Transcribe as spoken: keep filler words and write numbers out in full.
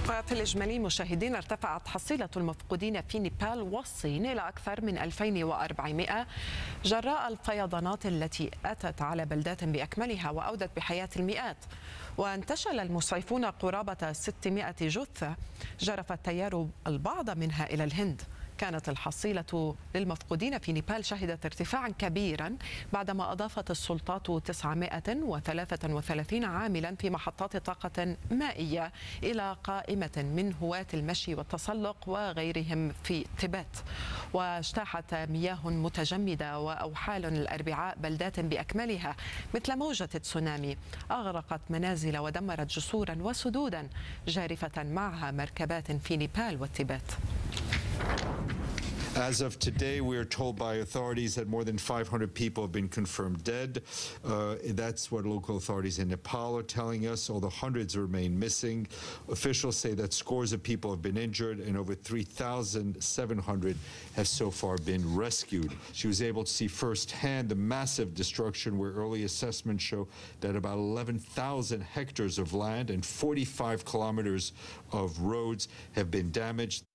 وفي الإجمالي مشاهدين ارتفعت حصيلة المفقودين في نيبال والصين إلى أكثر من ألفين وأربعمائة جراء الفيضانات التي أتت على بلدات بأكملها وأودت بحياة المئات. وانتشل المسعفون قرابة ستمائة جثة جرف التيار البعض منها إلى الهند. كانت الحصيلة للمفقودين في نيبال شهدت ارتفاعا كبيرا بعدما أضافت السلطات تسعمائة وثلاثة وثلاثين عاملا في محطات طاقة مائية إلى قائمة من هواة المشي والتسلق وغيرهم في تبت. واجتاحت مياه متجمدة وأوحال الأربعاء بلدات بأكملها مثل موجة تسونامي أغرقت منازل ودمرت جسورا وسدودا جارفة معها مركبات في نيبال والتبت. As of today, we are told by authorities that more than five hundred people have been confirmed dead. Uh, that's what local authorities in Nepal are telling us, although hundreds remain missing. Officials say that scores of people have been injured and over three thousand seven hundred have so far been rescued. She was able to see firsthand the massive destruction, where early assessments show that about eleven thousand hectares of land and forty-five kilometers of roads have been damaged.